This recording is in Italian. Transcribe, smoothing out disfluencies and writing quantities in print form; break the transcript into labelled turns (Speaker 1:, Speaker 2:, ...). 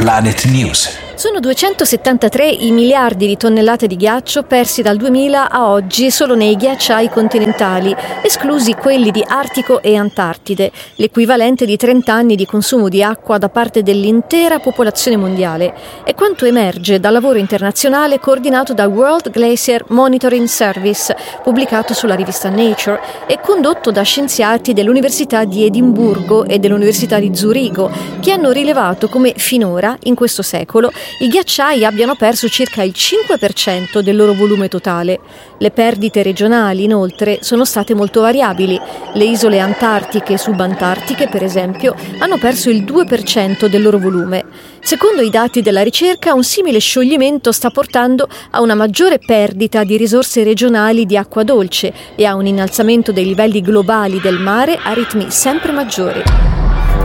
Speaker 1: Planet News.
Speaker 2: Sono 273 i miliardi di tonnellate di ghiaccio persi dal 2000 a oggi solo nei ghiacciai continentali, esclusi quelli di Artico e Antartide, l'equivalente di 30 anni di consumo di acqua da parte dell'intera popolazione mondiale. È quanto emerge dal lavoro internazionale coordinato da World Glacier Monitoring Service, pubblicato sulla rivista Nature e condotto da scienziati dell'Università di Edimburgo e dell'Università di Zurigo, che hanno rilevato come finora, in questo secolo, i ghiacciai abbiano perso circa il 5% del loro volume totale. Le perdite regionali, inoltre, sono state molto variabili. Le isole antartiche e subantartiche, per esempio, hanno perso il 2% del loro volume. Secondo i dati della ricerca, un simile scioglimento sta portando a una maggiore perdita di risorse regionali di acqua dolce e a un innalzamento dei livelli globali del mare a ritmi sempre maggiori.